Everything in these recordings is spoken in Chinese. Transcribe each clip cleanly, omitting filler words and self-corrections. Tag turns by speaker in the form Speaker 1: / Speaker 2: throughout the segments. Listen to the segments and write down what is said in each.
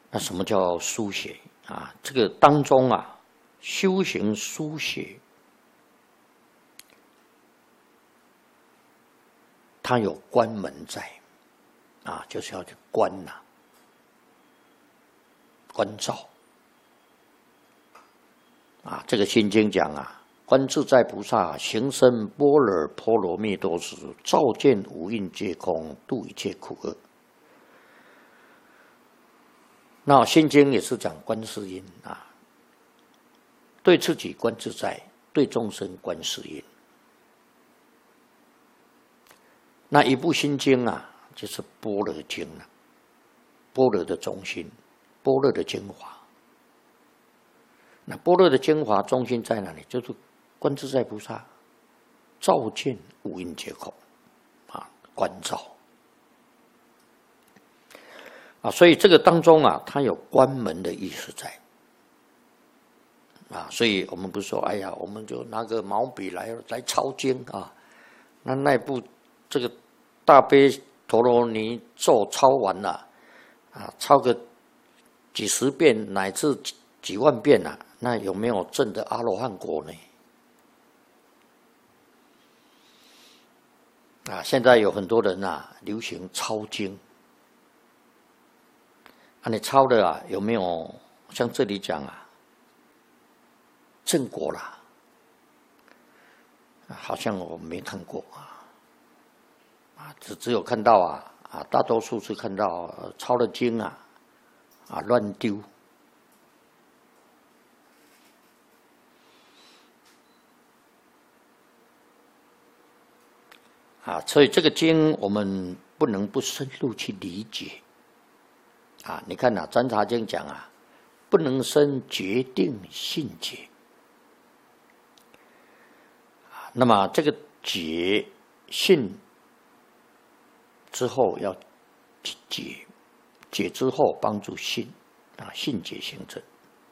Speaker 1: 那什么叫书写啊？这个当中啊，修行书写，它有关门在啊，就是要去关呐、关照啊。这个心经讲啊，观自在菩萨行深般若波罗蜜多时，照见五蕴皆空，度一切苦厄。那心经也是讲观世音啊，对自己观自在，对众生观世音。那一部心经啊，就是般若经了、般若的中心，般若的精华。那般若的精华中心在哪里？就是观自在菩萨照见五蕴皆空啊，关照啊，所以这个当中啊，它有关门的意思在啊，所以我们不是说，哎呀，我们就拿个毛笔来抄经啊，那部这个大悲陀罗尼咒抄完了啊，抄个几十遍乃至几万遍啊，那有没有证的阿罗汉果呢？啊，现在有很多人啊，流行抄经。啊，你抄的啊，有没有像这里讲啊，正果啦？好像我没看过啊，只有看到啊，大多数是看到抄了经啊乱丢啊，所以这个经我们不能不深入去理解。啊，你看呐，《占察经》讲啊，不能生决定信解。那么这个解信之后要解，解之后帮助信啊，信解行证。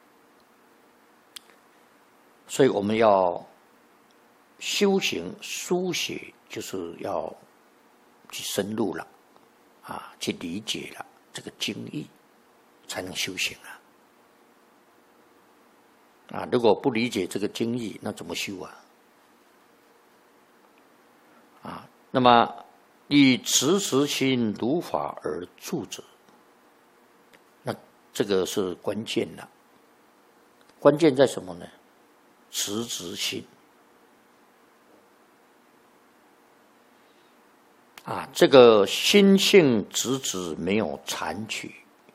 Speaker 1: 所以我们要修行书写，就是要去深入了啊，去理解了这个经义，才能修行啊！如果不理解这个经义，那怎么修啊？那么以持持心如法而住者，那这个是关键了。关键在什么呢？持持心啊，这个心性直直没有残取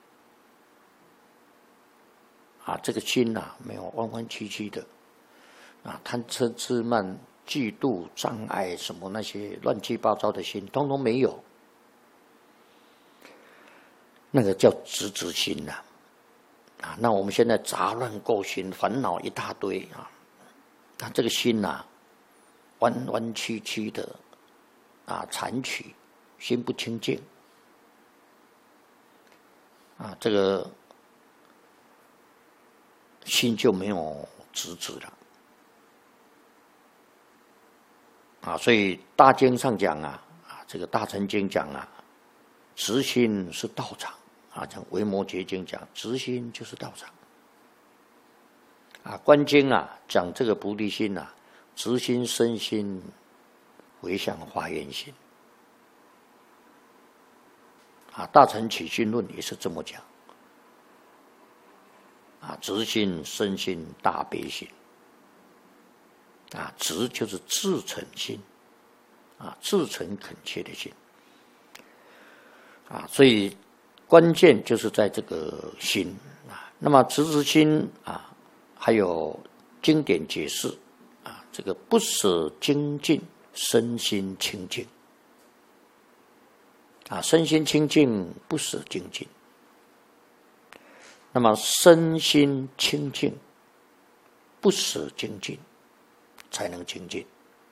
Speaker 1: 啊，这个心啊没有弯弯曲曲的啊，贪嗔痴慢嫉妒障碍什么那些乱七八糟的心，通通没有，那个叫直直心呐啊。那我们现在杂乱垢心，烦恼一大堆啊，那这个心呐弯弯曲曲的啊，残取，心不清净啊，这个心就没有直直了啊。所以大经上讲啊，这个大乘经讲啊，直心是道场啊。讲维摩诘经讲，直心就是道场啊。观经啊讲这个菩提心啊，直心身心回向华严心啊。大乘起信论也是这么讲啊，直心身心大悲心啊，直就是至诚心啊，至诚恳切的心啊，所以关键就是在这个心啊。那么直直心啊，还有经典解释啊，这个不舍精进，身心清净啊，身心清净不舍精进。那么身心清净，不舍精进，才能精进。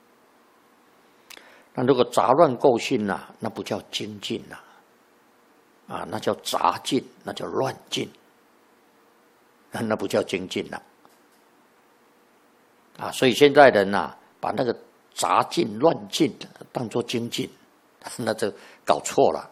Speaker 1: 那如果杂乱垢心呐，那不叫精进呐，啊，那叫杂进，那叫乱进，那不叫精进呐，啊，所以现在人呐，把那个杂进乱进当作精进，那就搞错了